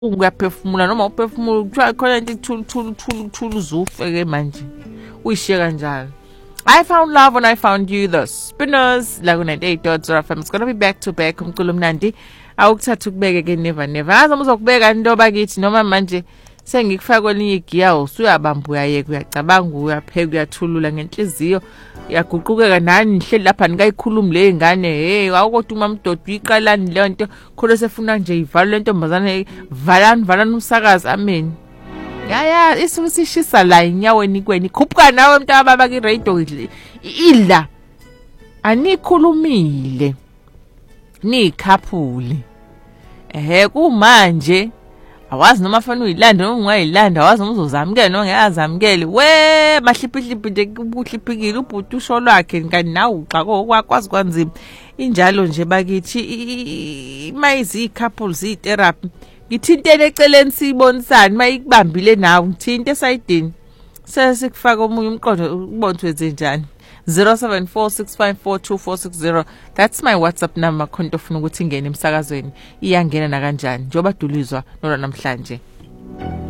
uyaphefumula noma uphefumula kuthiwa khona into thulu uzufe ke manje uyishiye kanjalo. I found love when I found you, the Spinners la ku 98.0 FM. It's gonna be back to back umculo mnandi awukuthatha ukubeke ke never azamu uzokubeka into bakithi noma manje sengikufaka kwelinye igiya usuyabamba uyayeka uyacabanga uyapheka uyathulula ngenhliziyo yaguqukeka nani nihleli lapha nikayikhulumi le ngane hey awukodwa umamdodo uyiqalani le nto kholo sefuna nje ivalwe lentombazane valani umsakazi amen ya isishisa la inyaweni kweni khuphuka nawe mntaba baba ki radio idla anikhulumile nikhaphuli kumanje awazi noma afana uyilanda noma ungayilanda awazi noma uzozamukela noma ngeyazamukele we mahliphi nje ubuhliphikile ubhuti usho lwakhe ngani nawe uxako kwakwazi kwanzima injalo nje bakithi mayizi couples therapy ngithintele eceleni sibonisana mayikubambile nawe ngithinte esayidini sesikufaka omunye umqondo ubone wenze njani 0746542460 that's my WhatsApp number khonto ufuna ukuthi ingene emsakazweni iyangena na kanjani njoba dulizwa nona namhlanje.